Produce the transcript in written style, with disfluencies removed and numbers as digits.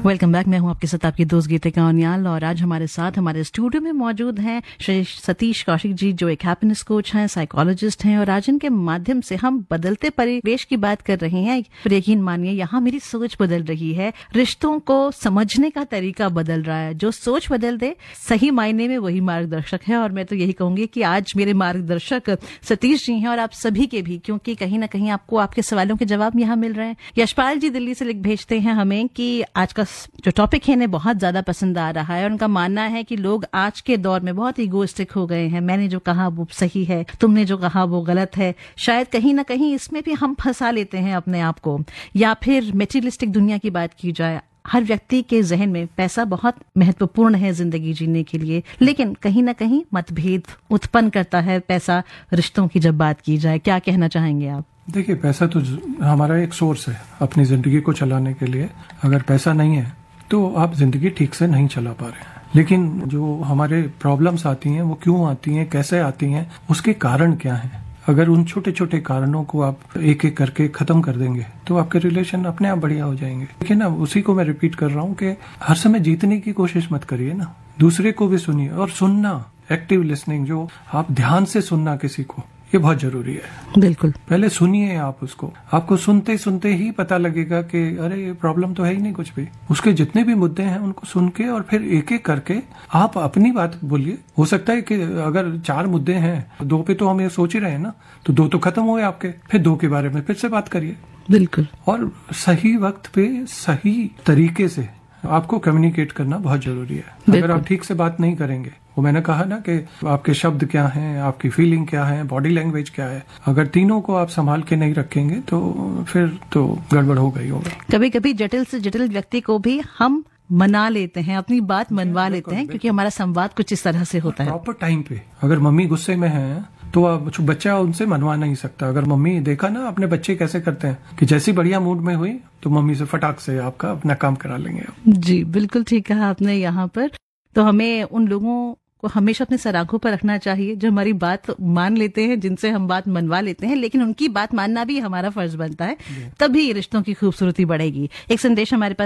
Welcome back. मैं हूं आपके साथ आपकी दोस्त गीतिका उनियाल और आज हमारे साथ हमारे स्टूडियो में मौजूद हैं श्री सतीश कौशिक जी, जो एक हैप्पीनेस कोच हैं, साइकोलॉजिस्ट हैं और आज इनके माध्यम से हम बदलते परिवेश की बात कर रहे हैं। फिर यकीन मानिए यहाँ मेरी सोच बदल रही है, रिश्तों को समझने का तरीका बदल रहा है। जो सोच बदल दे सही मायने में वही मार्गदर्शक है और मैं तो यही कहूंगी कि आज मेरे मार्गदर्शक सतीश जी हैं और आप सभी के भी, क्योंकि कहीं ना कहीं आपको आपके सवालों के जवाब यहाँ मिल रहे हैं। यशपाल जी दिल्ली से लिख भेजते हैं हमें कि आज का जो टॉपिक है इन्हें बहुत ज्यादा पसंद आ रहा है और उनका मानना है कि लोग आज के दौर में बहुत इगोइस्टिक हो गए हैं। मैंने जो कहा वो सही है, तुमने जो कहा वो गलत है। शायद कहीं ना कहीं इसमें भी हम फंसा लेते हैं अपने आप को। या फिर मेटीरियलिस्टिक दुनिया की बात की जाए, हर व्यक्ति के जहन में पैसा बहुत महत्वपूर्ण है जिंदगी जीने के लिए, लेकिन कहीं ना कहीं मतभेद उत्पन्न करता है पैसा रिश्तों की जब बात की जाए। क्या कहना चाहेंगे आप? देखिए, पैसा तो हमारा एक सोर्स है अपनी जिंदगी को चलाने के लिए। अगर पैसा नहीं है तो आप जिंदगी ठीक से नहीं चला पा रहे हैं। लेकिन जो हमारे प्रॉब्लम्स आती हैं वो क्यों आती हैं, कैसे आती हैं, उसके कारण क्या हैं? अगर उन छोटे छोटे कारणों को आप एक एक करके खत्म कर देंगे तो आपके रिलेशन अपने आप बढ़िया हो जाएंगे। लेकिन अब उसी को मैं रिपीट कर रहा हूँ कि हर समय जीतने की कोशिश मत करिए ना, दूसरे को भी सुनिए और सुनना, एक्टिव लिसनिंग, जो आप ध्यान से सुनना किसी को, ये बहुत जरूरी है। बिल्कुल, पहले सुनिए आप उसको। आपको सुनते सुनते ही पता लगेगा कि अरे ये प्रॉब्लम तो है ही नहीं कुछ भी। उसके जितने भी मुद्दे हैं उनको सुन के और फिर एक एक करके आप अपनी बात बोलिए। हो सकता है कि अगर 4 मुद्दे हैं, 2 पे तो हम ये सोच ही रहे हैं ना, तो 2 तो खत्म हुए आपके, फिर 2 के बारे में फिर से बात करिए। बिल्कुल। और सही वक्त पे सही तरीके से आपको कम्युनिकेट करना बहुत जरूरी है। अगर आप ठीक से बात नहीं करेंगे, वो मैंने कहा ना कि आपके शब्द क्या हैं, आपकी फीलिंग क्या है, बॉडी लैंग्वेज क्या है, अगर तीनों को आप संभाल के नहीं रखेंगे तो फिर तो गड़बड़ हो गई होगा। कभी कभी जटिल से जटिल व्यक्ति को भी हम मना लेते हैं, अपनी बात मनवा लेते हैं, क्योंकि हमारा संवाद कुछ इस तरह से होता है। प्रॉपर टाइम पे अगर मम्मी गुस्से में है तो अब बच्चा उनसे मनवा नहीं सकता। अगर मम्मी, देखा ना अपने बच्चे कैसे करते हैं कि जैसी बढ़िया मूड में हुई तो मम्मी से फटाक से आपका अपना काम करा लेंगे। जी बिल्कुल ठीक कहा आपने। यहाँ पर तो हमें उन लोगों को हमेशा अपने सराखों पर रखना चाहिए जो हमारी बात मान लेते हैं, जिनसे हम बात मनवा लेते हैं, लेकिन उनकी बात मानना भी हमारा फर्ज बनता है, तभी रिश्तों की खूबसूरती बढ़ेगी। एक संदेश हमारे पास